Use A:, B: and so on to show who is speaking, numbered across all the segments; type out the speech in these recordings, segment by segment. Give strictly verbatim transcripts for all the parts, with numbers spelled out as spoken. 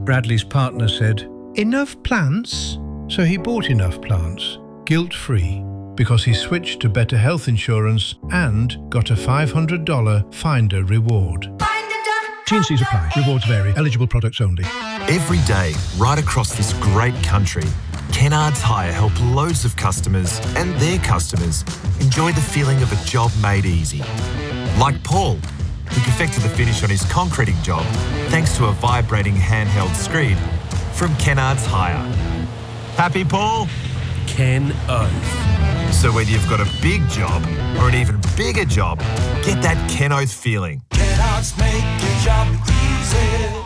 A: Bradley's partner said, "Enough plants?" So he bought enough plants, guilt-free, because he switched to better health insurance and got a five hundred dollars Finder reward. T and C's apply. Rewards vary. Eligible products only.
B: Every day, right across this great country, Kennards Hire help loads of customers and their customers enjoy the feeling of a job made easy. Like Paul, who perfected the finish on his concreting job thanks to a vibrating handheld screed from Kennards Hire. Happy, Paul?
C: Ken Oath.
B: So whether you've got a big job or an even bigger job, get that Ken Oath feeling.
D: Kennards make your job easy.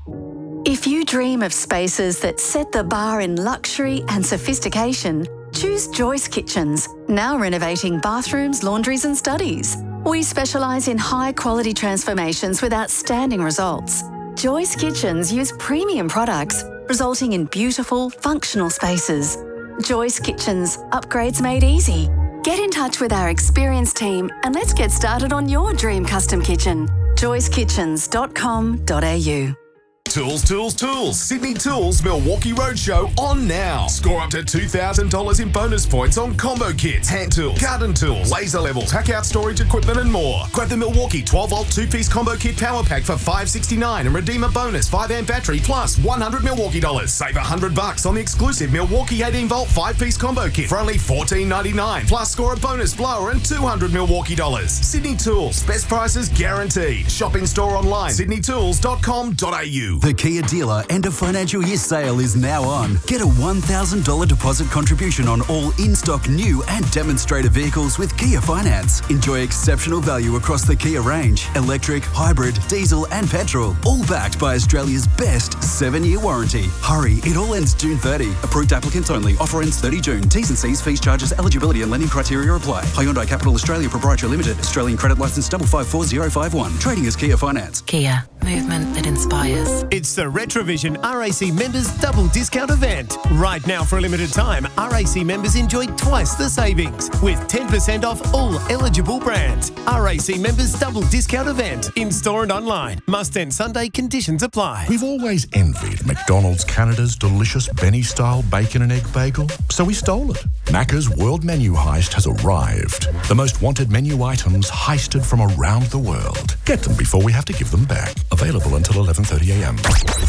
E: If you dream of spaces that set the bar in luxury and sophistication, choose Joyce Kitchens, now renovating bathrooms, laundries and studies. We specialise in high-quality transformations with outstanding results. Joyce Kitchens use premium products, resulting in beautiful, functional spaces. Joyce Kitchens, upgrades made easy. Get in touch with our experienced team and let's get started on your dream custom kitchen. joyce kitchens dot com dot a u.
F: Tools, Tools, Tools. Sydney Tools Milwaukee Roadshow on now. Score up to two thousand dollars in bonus points on combo kits, hand tools, garden tools, laser levels, hack out storage equipment and more. Grab the Milwaukee twelve volt two-piece combo kit power pack for five dollars and sixty-nine cents and redeem a bonus five amp battery plus one hundred Milwaukee dollars. Save one hundred bucks on the exclusive Milwaukee eighteen volt five-piece combo kit for only fourteen ninety-nine. Plus score a bonus blower and two hundred Milwaukee dollars. Sydney Tools. Best prices guaranteed. Shop in store online. sydney tools dot com dot a u.
G: The Kia dealer end of financial year sale is now on. Get a one thousand dollars deposit contribution on all in-stock new and demonstrator vehicles with Kia Finance. Enjoy exceptional value across the Kia range. Electric, hybrid, diesel and petrol. All backed by Australia's best seven-year warranty. Hurry, it all ends June thirtieth. Approved applicants only. Offer ends thirtieth of June. T's and C's, fees, charges, eligibility and lending criteria apply. Hyundai Capital Australia Proprietary Limited. Australian credit licence double five four zero five one. Trading as Kia Finance.
H: Kia. Movement that inspires.
C: It's the Retrovision R A C members double discount event. Right now for a limited time, R A C members enjoy twice the savings with ten percent off all eligible brands. R A C members double discount event in store and online. Must end Sunday, conditions apply.
I: We've always envied McDonald's Canada's delicious Benny-style bacon and egg bagel, so we stole it. Macca's World Menu Heist has arrived. The most wanted menu items heisted from around the world. Get them before we have to give them back. Available until eleven thirty a m.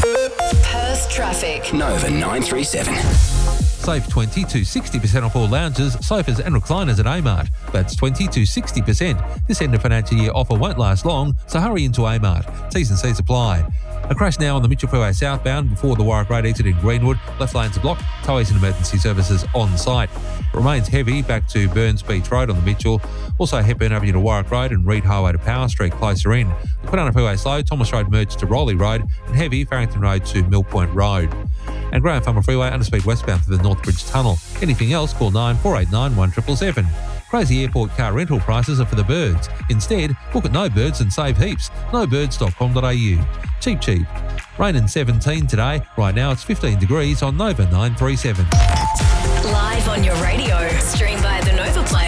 H: Perth traffic.
J: Nova nine three seven.
K: Save twenty to sixty percent off all lounges, sofas and recliners at Amart. That's twenty to sixty percent. This end of financial year offer won't last long, so hurry into Amart. T's and C's apply. A crash now on the Mitchell Freeway southbound before the Warwick Road exit in Greenwood. Left lanes are blocked. Toways and emergency services on site. It remains heavy back to Burns Beach Road on the Mitchell. Also Hepburn Avenue to Warwick Road and Reed Highway to Power Street closer in. The Kwinana Freeway slow. Thomas Road merged to Rowley Road and heavy Farrington Road to Mill Point Road. And Graham Farmer Freeway underspeed westbound through the Northbridge Tunnel. Anything else, call nine four eight nine one seven seven seven. Crazy airport car rental prices are for the birds. Instead, book at No Birds and save heaps. no birds dot com dot a u. Cheap, cheap. Rain and seventeen today. Right now it's fifteen degrees on Nova nine three seven.
H: Live on your radio. Stream via the Nova player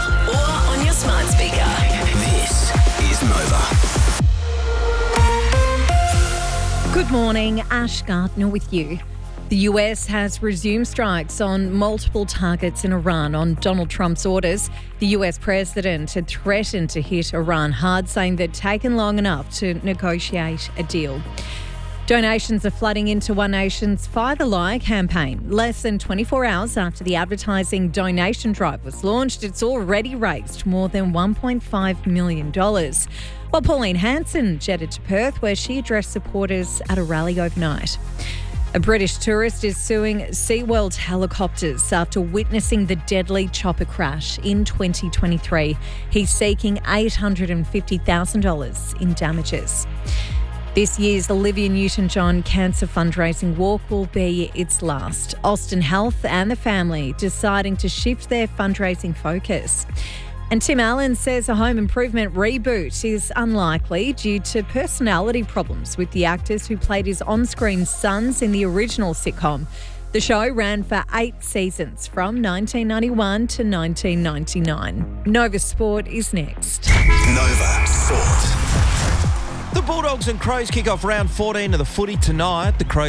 H: or on your smart speaker.
J: This is Nova.
L: Good morning, Ash Gardner with you. The U S has resumed strikes on multiple targets in Iran on Donald Trump's orders. The U S president had threatened to hit Iran hard, saying they'd taken long enough to negotiate a deal. Donations are flooding into One Nation's Fight the Lie campaign. Less than twenty-four hours after the advertising donation drive was launched, it's already raised more than one point five million dollars. While Pauline Hanson jetted to Perth, where she addressed supporters at a rally overnight. A British tourist is suing SeaWorld helicopters after witnessing the deadly chopper crash in twenty twenty-three. He's seeking eight hundred fifty thousand dollars in damages. This year's Olivia Newton-John Cancer Fundraising Walk will be its last. Austin Health and the family deciding to shift their fundraising focus. And Tim Allen says a home improvement reboot is unlikely due to personality problems with the actors who played his on-screen sons in the original sitcom. The show ran for eight seasons from nineteen ninety-one to nineteen ninety-nine. Nova Sport is next.
J: Nova Sport.
M: The Bulldogs and Crows kick off round fourteen of the footy tonight. The Crows